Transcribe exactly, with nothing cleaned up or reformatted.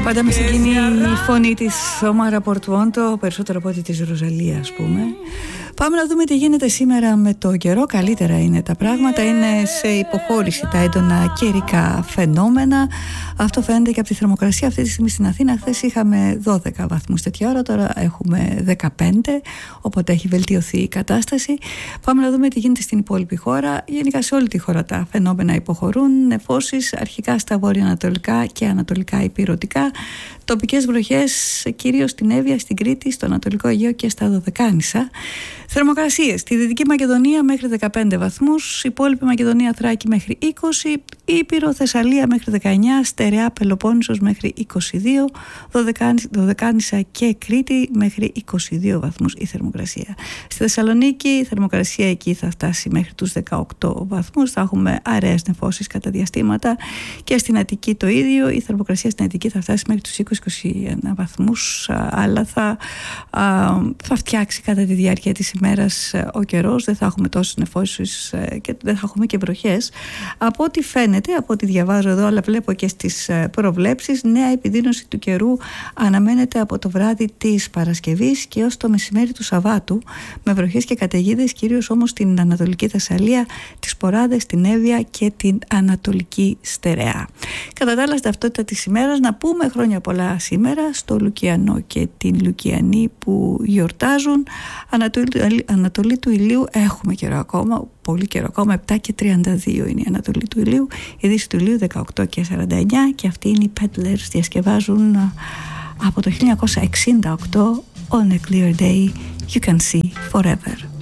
Πάντα με συγκινεί η φωνή της Ομάρα Πορτουόντο, περισσότερο από ό,τι της Ροζαλία, ας πούμε. Πάμε να δούμε τι γίνεται σήμερα με το καιρό. Καλύτερα είναι τα πράγματα, είναι σε υποχώρηση τα έντονα καιρικά φαινόμενα. Αυτό φαίνεται και από τη θερμοκρασία αυτή τη στιγμή στην Αθήνα. Χθες είχαμε δώδεκα βαθμούς τέτοια ώρα, τώρα έχουμε δεκαπέντε, οπότε έχει βελτιωθεί η κατάσταση. Πάμε να δούμε τι γίνεται στην υπόλοιπη χώρα. Γενικά σε όλη τη χώρα τα φαινόμενα υποχωρούν. Νεφώσεις αρχικά στα βορειοανατολικά και ανατολικά υπηρωτικά. Τοπικές βροχές κυρίως στην Εύβοια, στην Κρήτη, στο Ανατολικό Αιγαίο και στα Δωδεκάνησα. Θερμοκρασίες στη Δυτική Μακεδονία μέχρι δεκαπέντε βαθμούς, υπόλοιπη Μακεδονία Θράκη μέχρι είκοσι, Ήπειρο Θεσσαλία μέχρι δεκαεννιά, Στερεά Πελοπόννησος μέχρι είκοσι δύο, Δωδεκάνησα και Κρήτη μέχρι είκοσι δύο βαθμούς η θερμοκρασία. Στη Θεσσαλονίκη η θερμοκρασία εκεί θα φτάσει μέχρι τους δεκαοκτώ βαθμούς, θα έχουμε αραιές νεφώσεις κατά διαστήματα, και στην Αττική το ίδιο, η θερμοκρασία στην Αττική θα φτάσει μέχρι τους είκοσι με είκοσι ένα βαθμούς, αλλά θα, α, θα φτιάξει κατά τη διάρκεια της ημέρας ο καιρός, δεν θα έχουμε τόσες νεφώσεις και δεν θα έχουμε και βροχές. Από ό,τι φαίνεται, από ό,τι διαβάζω εδώ, αλλά βλέπω και στις προβλέψεις, νέα επιδείνωση του καιρού αναμένεται από το βράδυ της Παρασκευής και ως το μεσημέρι του Σαββάτου, με βροχές και καταιγίδες, κυρίως όμως στην Ανατολική Θεσσαλία, τις Ποράδες, την Εύβοια και την Ανατολική Στερεά. Κατά τα άλλα, στην ταυτότητα της ημέρας να πούμε χρόνια πολλά σήμερα στο Λουκιανό και την Λουκιανή που γιορτάζουν. Ανατολή, Ανατολή του ηλίου έχουμε καιρό ακόμα, πολύ καιρό ακόμα, επτά και τριάντα δύο είναι η Ανατολή του ηλίου, η Δύση του ηλίου δεκαοκτώ και σαράντα εννιά, και αυτοί είναι οι Peddlers, διασκευάζουν από το χίλια εννιακόσια εξήντα οκτώ On a Clear Day You Can See Forever.